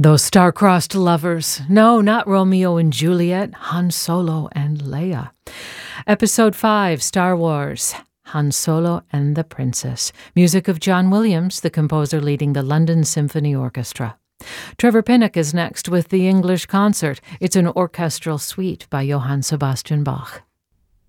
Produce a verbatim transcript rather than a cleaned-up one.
Those star-crossed lovers. No, not Romeo and Juliet, Han Solo and Leia. Episode five, Star Wars, Han Solo and the Princess. Music of John Williams, the composer leading the London Symphony Orchestra. Trevor Pinnock is next with the English Concert. It's an orchestral suite by Johann Sebastian Bach.